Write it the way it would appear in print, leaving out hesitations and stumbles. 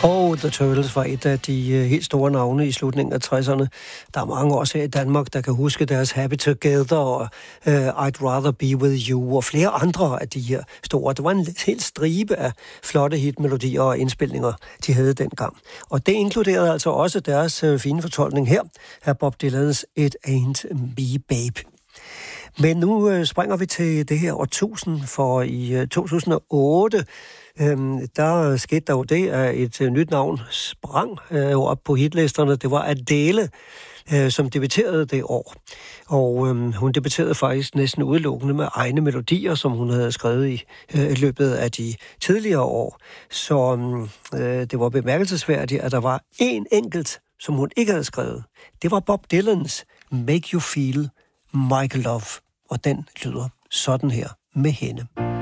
Og The Turtles var et af de helt store navne i slutningen af 60'erne. Der er mange også her i Danmark, der kan huske deres Happy Together og I'd Rather Be With You og flere andre af de her store. Det var en helt stribe af flotte hitmelodier og indspilninger, de havde dengang. Og det inkluderede altså også deres fine fortolkning her af Bob Dylans It Ain't Me Babe. Men nu springer vi til det her årtusind, for i 2008 der skete der jo det, at et nyt navn sprang op på hitlisterne. Det var Adele, som debuterede det år. Og hun debuterede faktisk næsten udelukkende med egne melodier, som hun havde skrevet i løbet af de tidligere år. Så det var bemærkelsesværdigt, at der var en enkelt, som hun ikke havde skrevet. Det var Bob Dylans Make You Feel My Love. Og den lyder sådan her med hende.